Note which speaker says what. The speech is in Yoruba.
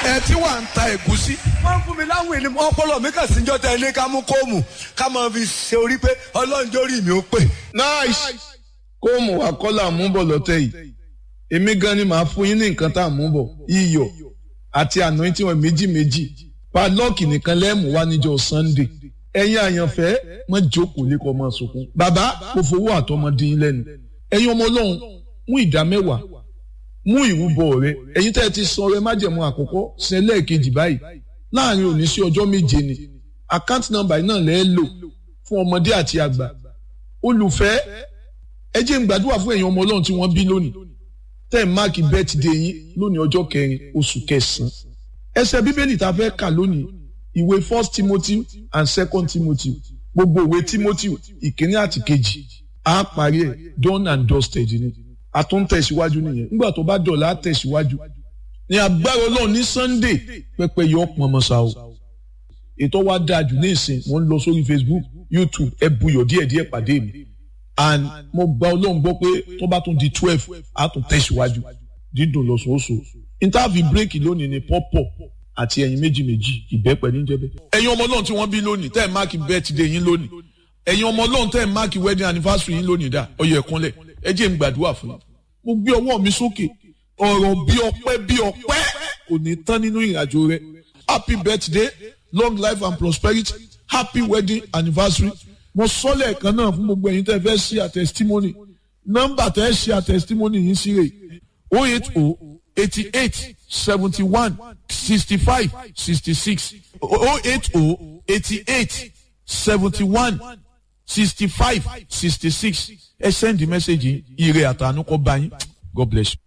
Speaker 1: ẹ tí wà ń ta ẹ̀gúsí.
Speaker 2: wọ́n fún mi láwọn ènìyàn ọpọlọ mi kàn sí jọ́tẹ̀ ilé ká mú kóòmù ká máa fi ṣe orí pé ọlọ́run jórí mi ó pè.
Speaker 1: nice kóòmù àkọ́là mú bọ̀ lọ́tẹ̀ yìí èmi gan ni màá fún yín ní nǹkan tá à mú bọ̀ iyọ̀ àti anointing wọn méjì padlock nìkan lẹ́ẹ̀mú wá níjọ́ Sunday ẹ̀yin àyànfẹ́ mọ́ jókòó lẹ́kọ̀ọ́ máa sunkún bàbá kò fowó àtọmọdé yín lẹ́nu ẹ̀yin ọmọ ọlọ́run mú ìdá mẹ́wàá mú ìrúbọ rẹ ẹ̀yin tẹ́ ẹ ti sọ ọrẹ májẹ̀mú àkọ́kọ́ sẹ́lẹ̀ kejì báyìí láàrin òní sí ọjọ́ méje ni account number náà lẹ́ẹ̀ lò fún ọmọdé àti àgbà olùfẹ́ ẹ jẹ́ n gbàdúrà fún ẹ̀yin ọmọ ọlọ́run tí wọ́n bí lónìí tẹ́ ẹ̀ máàkì birthday yín lónìí ọjọ́ 4 oṣù kẹsàn-án ẹsẹ̀ bíbélì tá a fẹ́ kà lónìí ìwé 1 Timothy and 2 Timothy gbogbo ìwé Timothy ìkíní àti kejì á parí ẹ̀ done and dusted ni a tún tẹ̀síwájú nìyẹn nígbà tó bá dọ̀la á tẹ̀síwájú ní agbára ọlọ́run ní Sunday pẹpẹ yọ pọnmọsá o ètò wa dáa jù ní ìsìn wọ́n ń lọ sórí Facebook YouTube ẹ buyọ̀ díẹ̀díẹ̀ pàdé mi and mo gba ọlọ́run gbọ́ pé tó bá tún di 12 á tún tẹ̀síwájú dídùn lọ́sọ̀ọ́sọ̀ interview break lónìí ni pọ́pọ̀ àti ẹ̀yin méjì ìbẹ́pẹ ní jẹ́bẹ́. ẹ̀yin ọmọ ọlọ́run tí wọ́n bí lónìí tẹ́ ẹ̀ máàkì birthday yín lónìí ẹ̀yin ọmọ ọlọ́run tẹ́ ẹ̀ máàkì wedding anniversary yín lónìí dá ọyọ ẹ̀kúnlẹ̀ ẹ jẹ́ n gbàdúrà fún yín. mo gbé ọwọ́ mi sókè ọ̀rọ̀ bí ọpẹ́ kò ní tán nínú ìrìnàjò rẹ happy birthday long life and prosperity happy wedding anniversary. mo sọ lẹ́ẹ̀kan náà fún gbogbo ẹ̀yin tẹ́ fẹ́ ṣe testimony nọ́mbà tẹ́ ṣe testimony yín sí rè 08088716566 08088716566 ẹ send the message ire àtànú kọ bá yín God bless you.